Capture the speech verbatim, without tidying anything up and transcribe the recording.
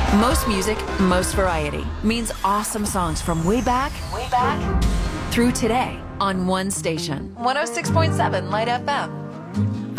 Most music, most variety means awesome songs from way back, way back through today on one station. one oh six point seven Light F M.